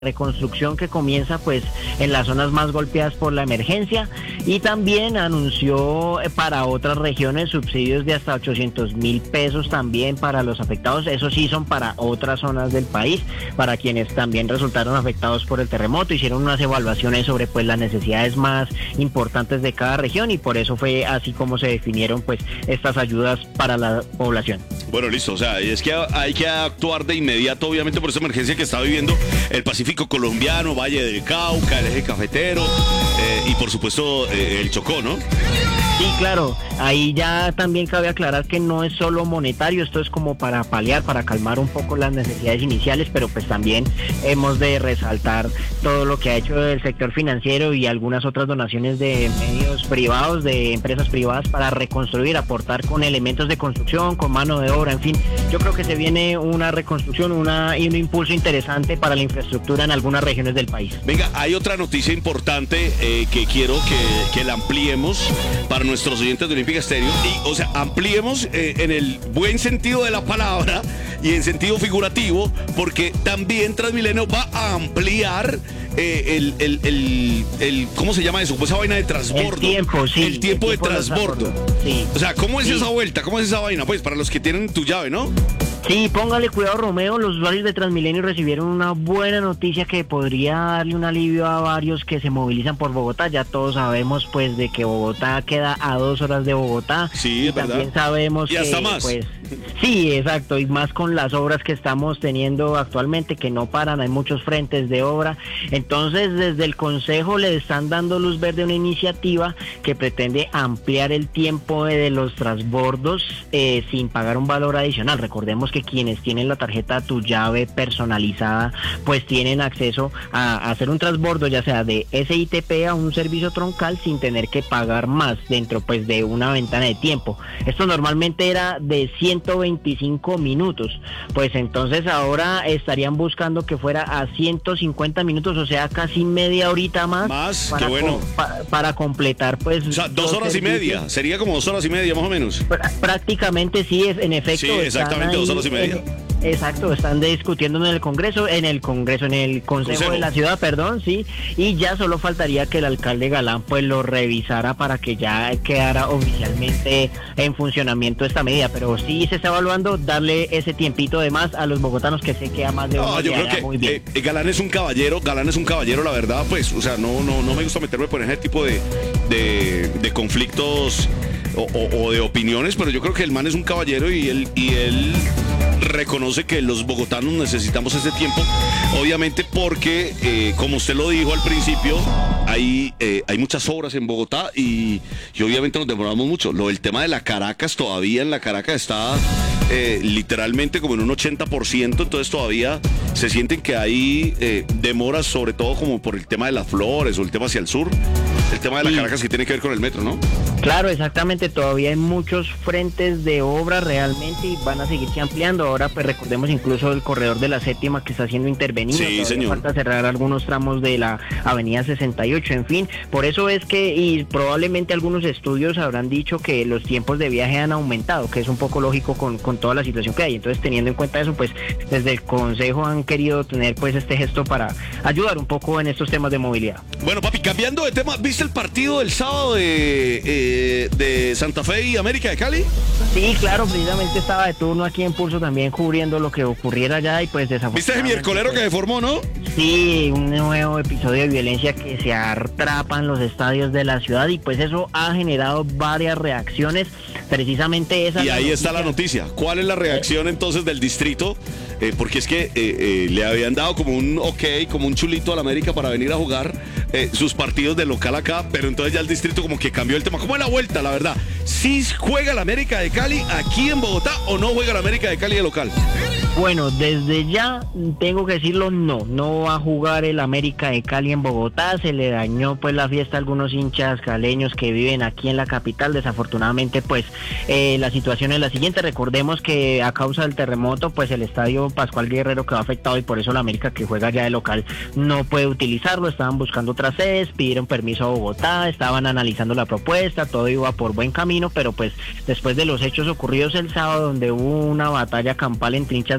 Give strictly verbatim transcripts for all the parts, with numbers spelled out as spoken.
reconstrucción que comienza pues en las zonas más golpeadas por la emergencia, y también anunció eh, para otras regiones subsidios de hasta ochocientos mil pesos también para los afectados. Eso sí son para otras zonas del país, para quienes también resultaron afectados por el terremoto. Hicieron unas evaluaciones sobre pues las necesidades más importantes de cada región, y por eso fue así como se definieron pues estas ayudas para la población. Bueno, listo, o sea, es que hay que actuar de inmediato, obviamente, por esa emergencia que está viviendo el Pacífico colombiano, Valle del Cauca, el eje cafetero eh, y por supuesto eh, el Chocó, ¿no? Sí, claro, ahí ya también cabe aclarar que no es solo monetario, esto es como para paliar, para calmar un poco las necesidades iniciales, pero pues también hemos de resaltar todo lo que ha hecho el sector financiero y algunas otras donaciones de medios privados, de empresas privadas, para reconstruir, aportar con elementos de construcción, con mano de obra, en fin. Yo creo que se viene una reconstrucción una, y un impulso interesante para la infraestructura en algunas regiones del país. Venga, hay otra noticia importante eh, que quiero que, que la ampliemos para nuestros oyentes de Olímpica Estéreo, y, o sea, ampliemos eh, en el buen sentido de la palabra y en sentido figurativo, porque también Transmilenio va a ampliar eh, el, el, el, el, ¿cómo se llama eso? Pues esa vaina de transbordo. El tiempo, sí. El tiempo, el tiempo de transbordo. Sí. O sea, ¿cómo es sí. esa vuelta? ¿Cómo es esa vaina? Pues para los que tienen tu llave, ¿no? Sí, póngale cuidado, Romeo. Los usuarios de Transmilenio recibieron una buena noticia que podría darle un alivio a varios que se movilizan por Bogotá. Ya todos sabemos pues de que Bogotá queda a dos horas de Bogotá. Sí, y es también verdad. sabemos y hasta que más. pues sí, exacto, y más con las obras que estamos teniendo actualmente, que no paran, hay muchos frentes de obra. Entonces, desde el Consejo le están dando luz verde a una iniciativa que pretende ampliar el tiempo de, de los transbordos eh, sin pagar un valor adicional. Recordemos que quienes tienen la tarjeta Tu Llave personalizada, pues tienen acceso a, a hacer un transbordo, ya sea de S I T P a un servicio troncal, sin tener que pagar más dentro pues de una ventana de tiempo. Esto normalmente era de ciento veinticinco minutos, pues entonces ahora estarían buscando que fuera a ciento cincuenta minutos, o sea, casi media horita más. Más, para, qué bueno. para, para completar pues... O sea, dos horas y media, sería como dos horas y media más o menos. Pr- prácticamente sí, es en efecto. Sí, exactamente, dos horas y media. En, exacto, están discutiendo en el Congreso, en el Congreso, en el Consejo, Consejo de la Ciudad, perdón, sí, y ya solo faltaría que el alcalde Galán pues lo revisara para que ya quedara oficialmente en funcionamiento esta medida, pero sí se está evaluando darle ese tiempito de más a los bogotanos, que sé que a más de uno No, yo le creo hará que muy bien. eh, Galán es un caballero, Galán es un caballero, la verdad, pues, o sea, no, no, no me gusta meterme por ese tipo de, de, de conflictos o, o, o de opiniones, pero yo creo que el man es un caballero y él, y él reconoce que los bogotanos necesitamos ese tiempo, obviamente porque, eh, como usted lo dijo al principio, hay, eh, hay muchas obras en Bogotá y, y obviamente nos demoramos mucho. Lo del tema de la Caracas, todavía en la Caracas está eh, literalmente como en un ochenta por ciento, entonces todavía se sienten que hay eh, demoras, sobre todo como por el tema de las flores o el tema hacia el sur, el tema de la Sí. Caracas que tiene que ver con el metro, ¿no? Claro, exactamente, todavía hay muchos frentes de obra realmente y van a seguirse ampliando. Ahora pues recordemos incluso el corredor de la séptima que está siendo intervenido. Sí, Todavía señor. falta cerrar algunos tramos de la avenida sesenta y ocho, en fin, por eso es que, y probablemente algunos estudios habrán dicho que los tiempos de viaje han aumentado, que es un poco lógico con, con toda la situación que hay. Entonces, teniendo en cuenta eso, pues desde el Consejo han querido tener pues este gesto para ayudar un poco en estos temas de movilidad. Bueno, papi, cambiando de tema, ¿viste el partido del sábado de, eh, de Santa Fe y América de Cali? Sí, claro, precisamente estaba de turno aquí en Pulso también cubriendo lo que ocurriera allá y pues desafortunadamente... ¿Viste ese miércolero que se formó, no? Sí, un nuevo episodio de violencia que se atrapa en los estadios de la ciudad y pues eso ha generado varias reacciones, precisamente esa... Y es la ahí noticia. está la noticia. ¿Cuál es la reacción entonces del distrito? Eh, porque es que eh, eh, le habían dado como un ok, como un chulito a la América para venir a jugar eh, sus partidos de local acá, pero entonces ya el distrito como que cambió el tema. ¿Cómo es la vuelta, la verdad? ¿Sí juega la América de Cali aquí en Bogotá o no juega la América de Cali de local? Bueno, desde ya tengo que decirlo, no, no va a jugar el América de Cali en Bogotá, se le dañó pues la fiesta a algunos hinchas caleños que viven aquí en la capital. Desafortunadamente pues eh, la situación es la siguiente, recordemos que a causa del terremoto pues el estadio Pascual Guerrero quedó afectado y por eso la América, que juega ya de local, no puede utilizarlo. Estaban buscando otras sedes, pidieron permiso a Bogotá, estaban analizando la propuesta, todo iba por buen camino, pero pues después de los hechos ocurridos el sábado, donde hubo una batalla campal entre hinchas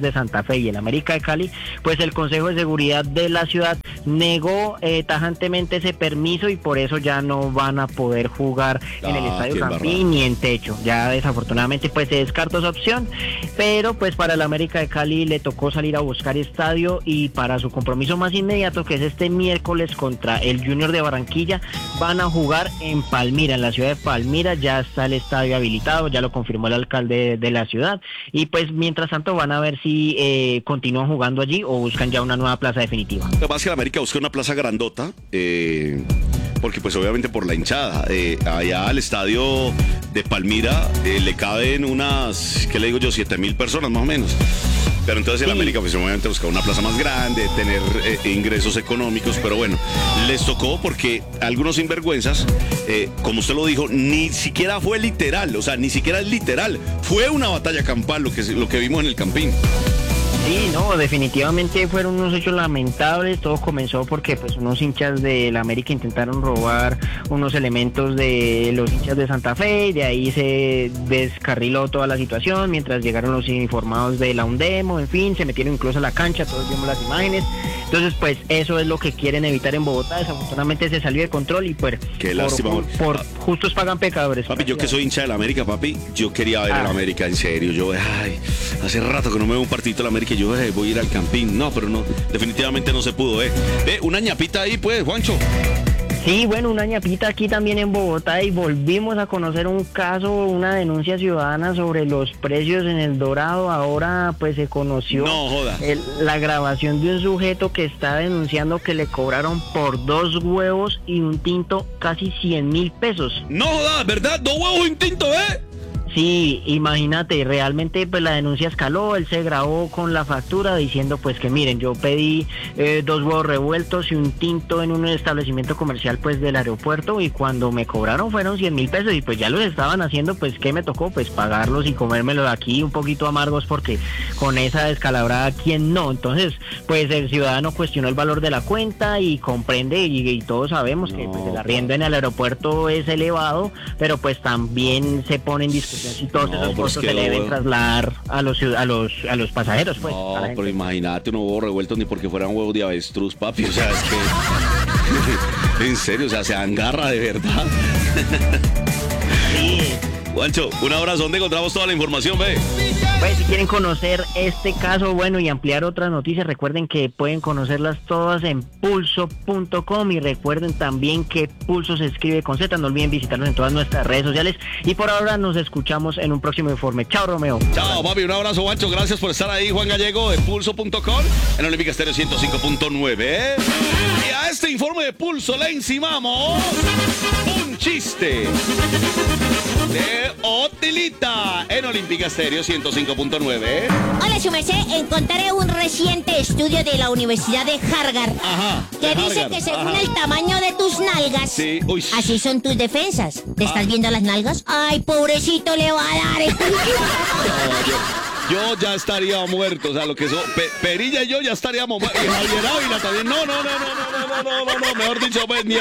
de Santa Fe y el América de Cali, pues el Consejo de Seguridad de la ciudad negó eh, tajantemente ese permiso y por eso ya no van a poder jugar en el Ah, Estadio qué Campín embarrada. ni en techo. Ya desafortunadamente pues se descartó esa opción, pero pues para el América de Cali le tocó salir a buscar estadio y para su compromiso más inmediato, que es este miércoles contra el Junior de Barranquilla, van a jugar en Palmira, en la ciudad de Palmira. Ya está el estadio habilitado, ya lo confirmó el alcalde de la ciudad y pues mientras tanto van a ver si eh, continúan jugando allí o buscan ya una nueva plaza definitiva. Lo que pasa es que la América busca una plaza grandota, eh, porque pues obviamente por la hinchada. Eh, allá al estadio de Palmira eh, le caben unas, ¿qué le digo yo? siete mil personas más o menos. Pero entonces el Sí. América pues obviamente busca una plaza más grande, tener eh, ingresos económicos, pero bueno, les tocó porque algunos sinvergüenzas, eh, como usted lo dijo, ni siquiera fue literal, o sea, ni siquiera es literal, fue una batalla campal lo que, lo que vimos en el Campín. Sí, no, definitivamente fueron unos hechos lamentables. Todo comenzó porque pues unos hinchas del América intentaron robar unos elementos de los hinchas de Santa Fe y de ahí se descarriló toda la situación mientras llegaron los informados de la UNDEMO, en fin, se metieron incluso a la cancha, todos vimos las imágenes. Entonces pues eso es lo que quieren evitar en Bogotá. Desafortunadamente se salió de control y pues Qué por, lástima. por justos pagan pecadores. Papi, yo que soy hincha de la América, papi, yo quería ver a la Ah. América, en serio. Yo, ay, hace rato que no me veo un partidito de la América y yo eh, voy a ir al Campín. No, pero no, definitivamente no se pudo, eh. Ve, una ñapita ahí, pues, Juancho. Sí, bueno, una ñapita aquí también en Bogotá y volvimos a conocer un caso, una denuncia ciudadana sobre los precios en El Dorado. Ahora pues se conoció No joda. el- la grabación de un sujeto que está denunciando que le cobraron por dos huevos y un tinto casi cien mil pesos. No jodas, ¿verdad? Dos huevos instintos, ¿eh? Sí, imagínate, realmente pues la denuncia escaló, él se grabó con la factura diciendo pues que miren, yo pedí eh, dos huevos revueltos y un tinto en un establecimiento comercial pues del aeropuerto y cuando me cobraron fueron cien mil pesos y pues ya los estaban haciendo, pues ¿qué me tocó? Pues pagarlos y comérmelos aquí un poquito amargos porque con esa descalabrada, ¿quién no? Entonces pues el ciudadano cuestionó el valor de la cuenta y comprende y, y todos sabemos que pues, el arriendo en el aeropuerto es elevado, pero pues también se pone en discusión si todos No, esos pero es costos que se le lo- deben trasladar a los ciud- a los a los pasajeros, pues. No, a la pero gente. imagínate, unos huevos revueltos ni porque fueran huevos de avestruz, papi. O sea, es que. En serio, o sea, se angarra de verdad. Sí. Juancho, un abrazo. ¿Dónde encontramos toda la información, ve? Pues si quieren conocer este caso, bueno, y ampliar otras noticias, recuerden que pueden conocerlas todas en pulso punto com y recuerden también que Pulso se escribe con Z. No olviden visitarnos en todas nuestras redes sociales y por ahora nos escuchamos en un próximo informe. Chao, Romeo. Chao, papi. Un abrazo, Juancho. Gracias por estar ahí, Juan Gallego, de pulso punto com, en Olímpica Estéreo ciento cinco punto nueve. Y a este informe de Pulso le encimamos un chiste de Otilita en Olímpica Estéreo ciento cinco punto nueve. Hola, su merced. Encontré un reciente estudio de la Universidad de Harvard Ajá. que de dice Harvard, que según ajá. el tamaño de tus nalgas, Sí, uy. así son tus defensas. ¿Te estás Ah. viendo las nalgas? Ay, pobrecito, le va a dar. No, yo, yo ya estaría muerto, o sea, lo que so, Pe- Perilla y yo ya estaríamos muertos. Y Javier Ávila también. No, no, no, no, no, no, no, no, no, no, mejor dicho, pues, ni